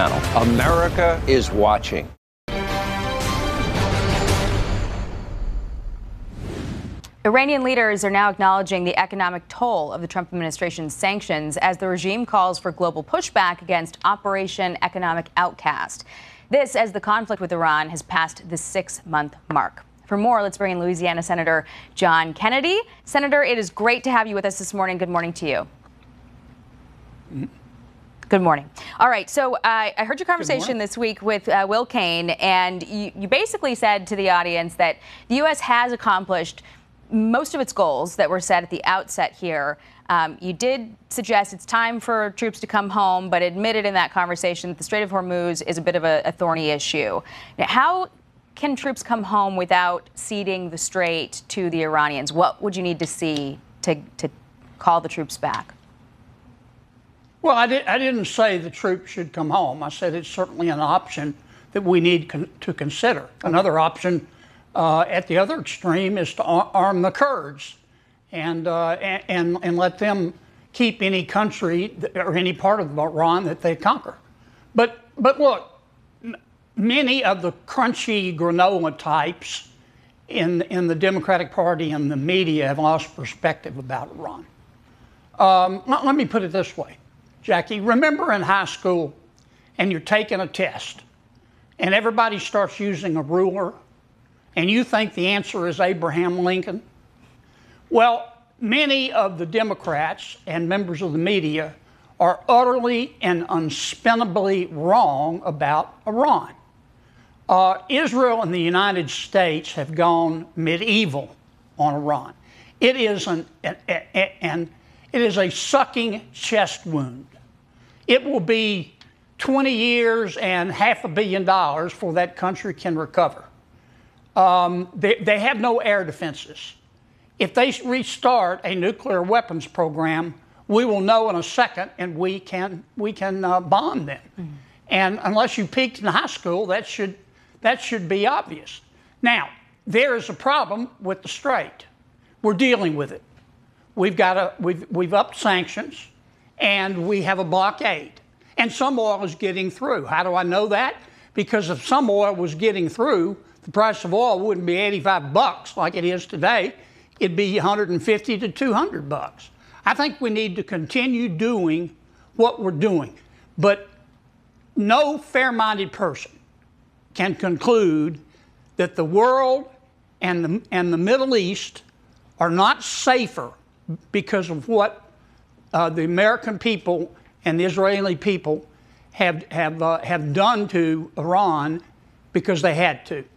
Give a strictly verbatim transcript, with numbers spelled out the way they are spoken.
Channel. America is watching. Iranian leaders are now acknowledging the economic toll of the Trump administration's sanctions as the regime calls for global pushback against Operation Economic Outcast. This as the conflict with Iran has passed the six-month mark. For more, let's bring in Louisiana Senator John Kennedy. Senator, it is great to have you with us this morning. Good morning to you. Mm-hmm. Good morning. All right, so uh, I heard your conversation this week with uh, Will Cain, and you, you basically said to the audience that the U S has accomplished most of its goals that were set at the outset here. Um, you did suggest it's time for troops to come home, but admitted in that conversation that the Strait of Hormuz is a bit of a, a thorny issue. Now, how can troops come home without ceding the strait to the Iranians? What would you need to see to, to call the troops back? Well, I, did, I didn't say the troops should come home. I said it's certainly an option that we need con- to consider. Okay. Another option uh, at the other extreme is to ar- arm the Kurds and, uh, and, and let them keep any country or any part of Iran that they conquer. But, but look, m- many of the crunchy granola types in, in the Democratic Party and the media have lost perspective about Iran. Um, let, let me put it this way. Jackie, remember in high school and you're taking a test and everybody starts using a ruler and you think the answer is Abraham Lincoln? Well, many of the Democrats and members of the media are utterly and unspinnably wrong about Iran. Uh, Israel and the United States have gone medieval on Iran. It is an, an, an, an it is a sucking chest wound. It will be twenty years and half a billion dollars before that country can recover. Um, they, they have no air defenses. If they restart a nuclear weapons program, we will know in a second, and we can we can uh, bomb them. Mm-hmm. And unless you peaked in high school, that should that should be obvious. Now, there is a problem with the Strait. We're dealing with it. We've got a we've we've upped sanctions, and we have a blockade. And some oil is getting through. How do I know that? Because if some oil was getting through, the price of oil wouldn't be eighty-five bucks like it is today. It'd be one hundred fifty to two hundred bucks. I think we need to continue doing what we're doing. But no fair-minded person can conclude that the world and the, and the Middle East are not safer because of what uh, the American people and the Israeli people have have uh, have done to Iran because they had to.